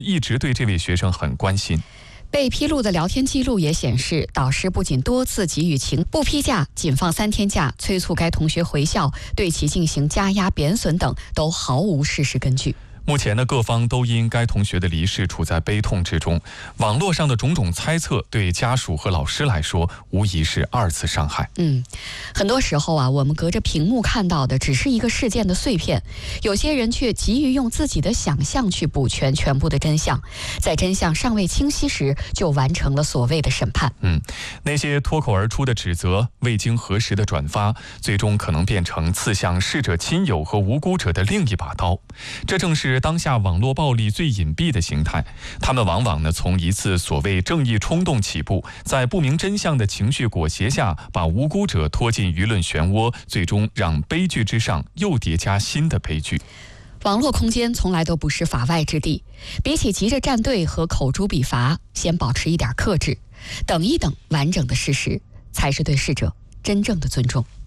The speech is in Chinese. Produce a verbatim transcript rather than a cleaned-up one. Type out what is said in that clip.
一直对这位学生很关心。 被披露的聊天记录也显示，导师不仅多次给予情不批假、仅放三天假、催促该同学回校、对其进行加压贬损等，都毫无事实根据。 目前呢，各方都因该同学的离世处在悲痛之中。网络上的种种猜测，对家属和老师来说，无疑是二次伤害。 嗯，很多时候啊，我们隔着屏幕看到的只是一个事件的碎片，有些人却急于用自己的想象去补全全部的真相，在真相尚未清晰时，就完成了所谓的审判。 嗯，那些脱口而出的指责，未经核实的转发，最终可能变成刺向逝者亲友和无辜者的另一把刀。这正是当下网络暴力最隐蔽的形态，他们往往呢从一次所谓正义冲动起步，在不明真相的情绪裹挟下，把无辜者拖进舆论漩涡，最终让悲剧之上又叠加新的悲剧。 网络空间从来都不是法外之地，比起急着站队和口诛笔伐，先保持一点克制，等一等完整的事实，才是对逝者真正的尊重。